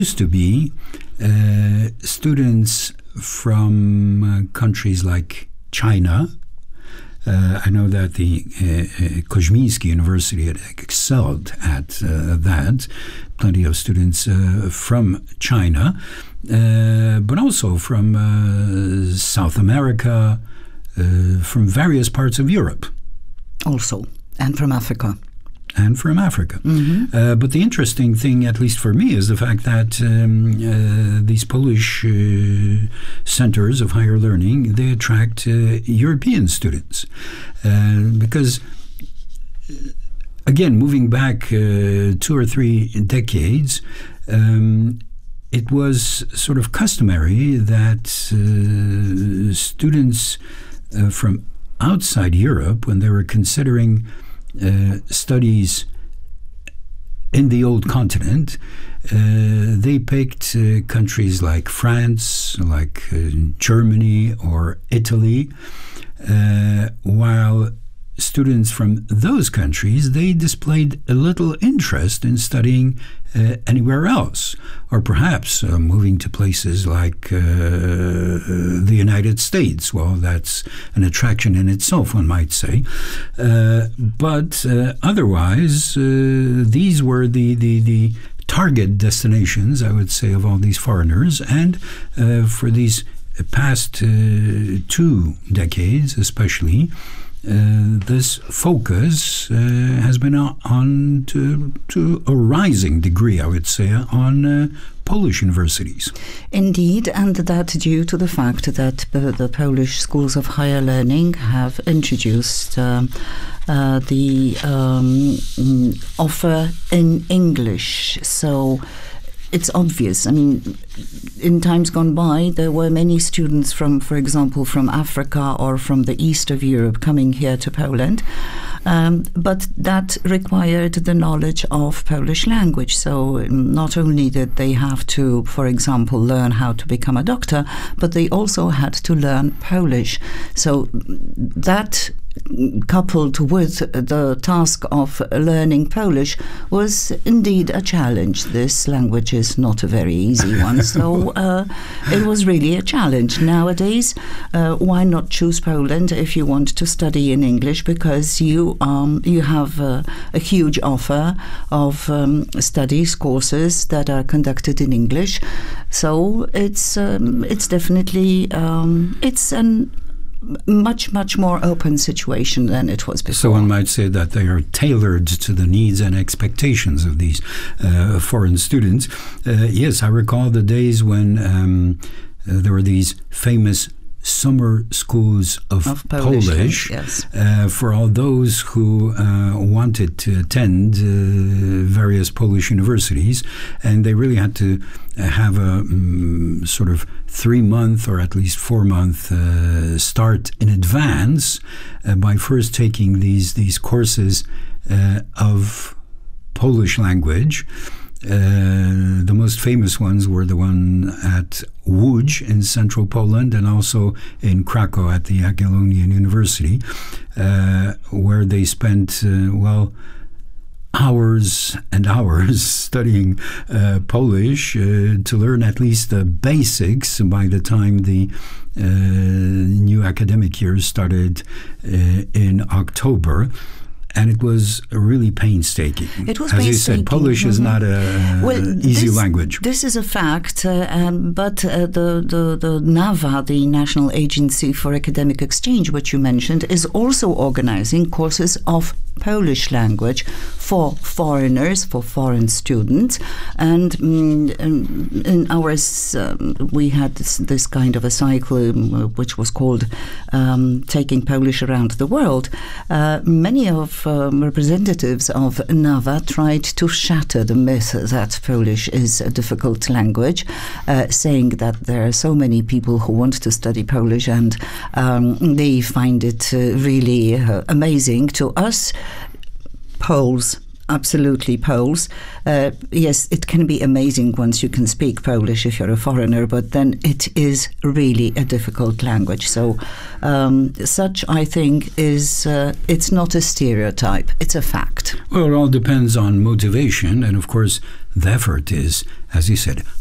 Used to be students from countries like China. I know that the Koźmiński University had excelled at that. Plenty of students from China, but also from South America, from various parts of Europe. Also, and from Africa. And from Africa. Mm-hmm. But the interesting thing, at least for me, is the fact that these Polish centers of higher learning, they attract European students. Because, again, moving back 2 or 3 decades, it was sort of customary that students from outside Europe, when they were considering studies in the old continent, they picked countries like France, like Germany or Italy, while students from those countries, they displayed a little interest in studying anywhere else, or perhaps moving to places like the United States. Well, that's an attraction in itself, one might say. But otherwise, these were the target destinations, I would say, of all these foreigners. And for these past 2 decades, especially, this focus has been on to a rising degree, I would say, on Polish universities. Indeed, and that due to the fact that the Polish schools of higher learning have introduced the offer in English. So it's obvious. I mean, in times gone by, there were many students from, for example, from Africa or from the east of Europe coming here to Poland. But that required the knowledge of Polish language. So not only did they have to, for example, learn how to become a doctor, but they also had to learn Polish. So that, coupled with the task of learning Polish, was indeed a challenge. This language is not a very easy one, so it was really a challenge. Nowadays, why not choose Poland if you want to study in English? Because you have a huge offer of studies, courses that are conducted in English. So it's definitely it's an much more open situation than it was before. So one might say that they are tailored to the needs and expectations of these foreign students. Yes, I recall the days when there were these famous summer schools of Polish, yes. For all those who wanted to attend various Polish universities, and they really had to have a sort of 3-month or at least 4-month start in advance by first taking these courses of Polish language. The most famous ones were the one at Łódź in central Poland and also in Krakow at the Jagiellonian University, where they spent, hours and hours studying Polish to learn at least the basics by the time the new academic year started in October. And it was really painstaking. It was As painstaking. you said, Polish is not an easy language. This is a fact, but the NAWA, the National Agency for Academic Exchange, which you mentioned, is also organizing courses of Polish language for foreigners, for foreign students. And in ours, we had this kind of a cycle which was called Taking Polish Around the World. Many of representatives of NAWA tried to shatter the myth that Polish is a difficult language, saying that there are so many people who want to study Polish and they find it really amazing. To us, Poles, absolutely Poles. Yes, it can be amazing once you can speak Polish if you're a foreigner, but then it is really a difficult language. So such, I think, is it's not a stereotype, it's a fact. Well, it all depends on motivation, and of course, the effort is, as you said,